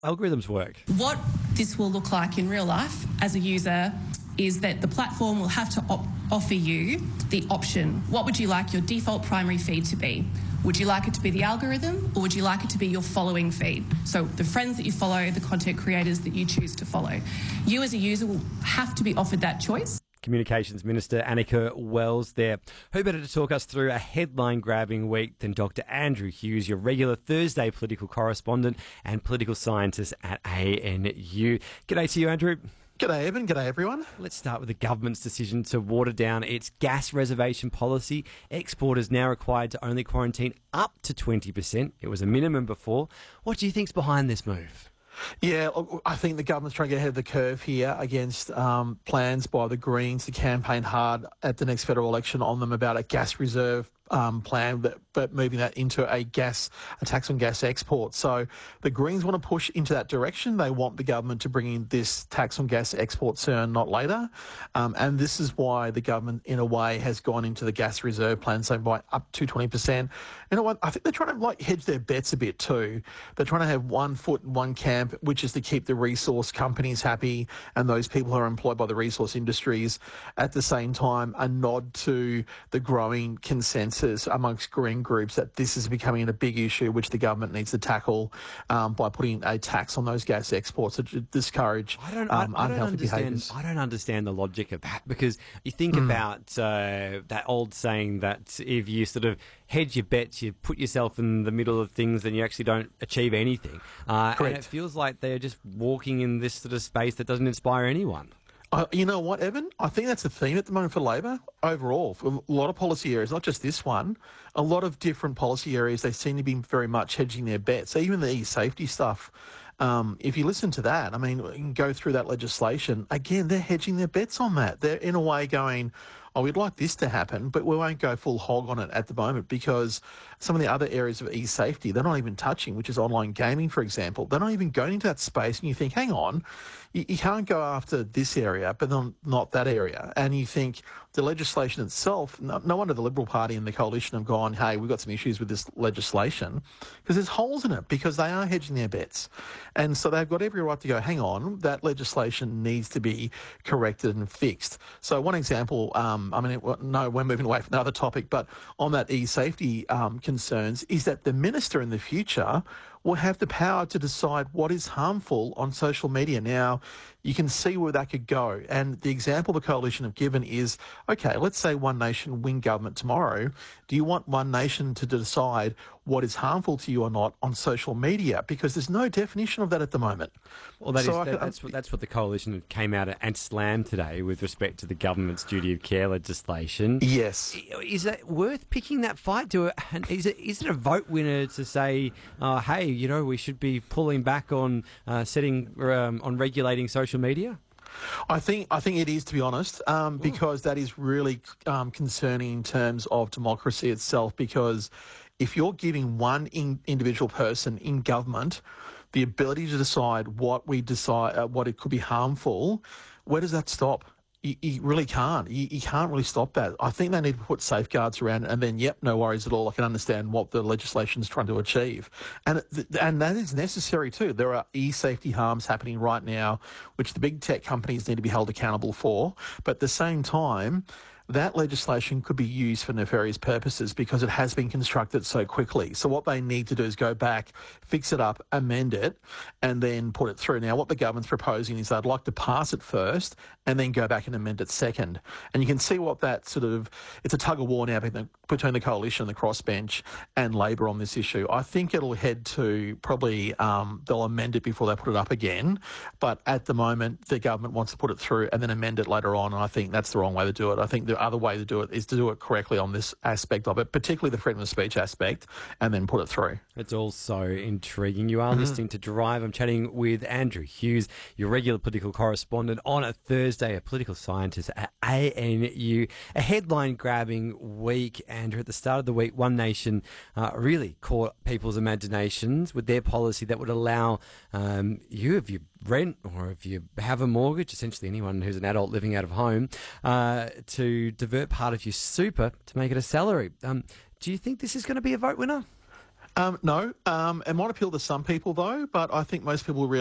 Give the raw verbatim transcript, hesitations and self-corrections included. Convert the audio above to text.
algorithms work? What this will look like in real life as a user is that the platform will have to op- offer you the option. What would you like your default primary feed to be? Would you like it to be the algorithm, or would you like it to be your following feed? So the friends that you follow, the content creators that you choose to follow. You as a user will have to be offered that choice. Communications Minister Annika Wells there. Who better to talk us through a headline-grabbing week than Doctor Andrew Hughes, your regular Thursday political correspondent and political scientist at A N U. G'day to you, Andrew. G'day, Evan. G'day, everyone. Let's start with the government's decision to water down its gas reservation policy. Exporters now required to only quarantine up to twenty percent. It was a minimum before. What do you think's behind this move? Yeah, I think the government's trying to get ahead of the curve here against um, plans by the Greens to campaign hard at the next federal election on them about a gas reserve um, plan, but, but moving that into a gas, a tax on gas exports. So the Greens want to push into that direction. They want the government to bring in this tax on gas exports sooner, not later. Um, and this is why the government, in a way, has gone into the gas reserve plan, so by up to twenty percent. You know what? I think they're trying to like hedge their bets a bit too. They're trying to have one foot in one camp, which is to keep the resource companies happy and those people who are employed by the resource industries. At the same time, a nod to the growing consensus amongst green groups that this is becoming a big issue which the government needs to tackle um, by putting a tax on those gas exports to discourage I don't, um, I, I don't unhealthy understand. behaviours. I don't understand the logic of that, because you think Mm. about uh, that old saying that if you sort of hedge your bets, you put yourself in the middle of things, then you actually don't achieve anything. Uh, and it feels like they're just walking in this sort of space that doesn't inspire anyone. Uh, you know what, Evan? I think that's the theme at the moment for Labor overall. For a lot of policy areas, not just this one, a lot of different policy areas, they seem to be very much hedging their bets. So even the e-safety stuff, um, if you listen to that, I mean, you can go through that legislation, again, they're hedging their bets on that. They're in a way going, oh, we'd like this to happen, but we won't go full hog on it at the moment because some of the other areas of e-safety, they're not even touching, which is online gaming, for example. They're not even going into that space, and you think, hang on, you, you can't go after this area, but then not that area. And you think the legislation itself, no, no wonder the Liberal Party and the coalition have gone, hey, we've got some issues with this legislation, because there's holes in it, because they are hedging their bets. And so they've got every right to go, hang on, that legislation needs to be corrected and fixed. So one example, um, I mean, it, no, we're moving away from another topic, but on that e-safety um, concerns is that the minister in the future will have the power to decide what is harmful on social media. Now, you can see where that could go. And the example the coalition have given is, okay, let's say One Nation win government tomorrow. Do you want One Nation to decide what is harmful to you or not on social media? Because there's no definition of that at the moment. Well, that so is, that, that's, what, that's what the coalition came out and slammed today with respect to the government's duty of care legislation. Yes. Is it worth picking that fight? Do it, is it is it a vote winner to say, uh, hey, you know, we should be pulling back on uh, setting um, on regulating social media? I think I think it is, to be honest, um, because that is really um, concerning in terms of democracy itself. Because if you're giving one in, individual person in government the ability to decide what we decide, uh, what it could be harmful, where does that stop? You, you really can't. You, you can't really stop that. I think they need to put safeguards around it, and then, yep, no worries at all. I can understand what the legislation is trying to achieve. And th- and that is necessary too. There are e-safety harms happening right now, which the big tech companies need to be held accountable for. But at the same time, that legislation could be used for nefarious purposes because it has been constructed so quickly. So what they need to do is go back, fix it up, amend it, and then put it through. Now, what the government's proposing is they'd like to pass it first and then go back and amend it second. And you can see what that sort of, it's a tug of war now between the coalition and the crossbench and Labor on this issue. I think it'll head to probably, um, they'll amend it before they put it up again. But at the moment, the government wants to put it through and then amend it later on. And I think that's the wrong way to do it. I think the other way to do it is to do it correctly on this aspect of it, particularly the freedom of speech aspect, and then put it through. It's all so intriguing. You are mm-hmm. listening to Drive. I'm chatting with Andrew Hughes, your regular political correspondent on a Thursday, a political scientist at A N U. A headline-grabbing week, Andrew. At the start of the week, One Nation uh, really caught people's imaginations with their policy that would allow um, you, if you rent or if you have a mortgage, essentially anyone who's an adult living out of home, uh, to divert part of your super to make it a salary. Um, do you think this is going to be a vote winner? Um, no, um, it might appeal to some people though, but I think most people realise